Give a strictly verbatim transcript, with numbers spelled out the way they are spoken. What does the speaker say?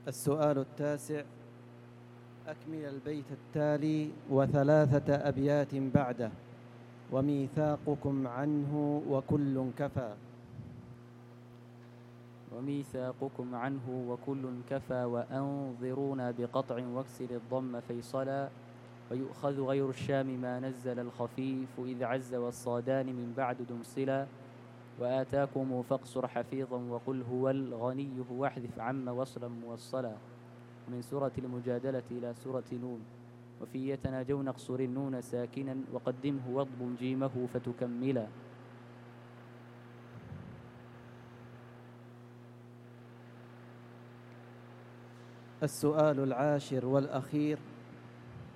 السؤال التاسع: أكمل البيت التالي وثلاثة أبيات بعده. وميثاقكم عنه وكل كفى. وميثاقكم عنه وكل كفى وأنظرونا بقطع واكسر الضم فيصلا. ويؤخذ غير الشام ما نزل الخفيف إذ عز والصادان من بعد دمصلا. وآتاكم فاقصر حفيظا وقل هو الغني واحذف عم وصلا موصلا. من سورة المجادلة إلى سورة نون. وفي يتناجون اقصر النون ساكنا وقدمه واضم جيمه فتكملا. السؤال العاشر والأخير: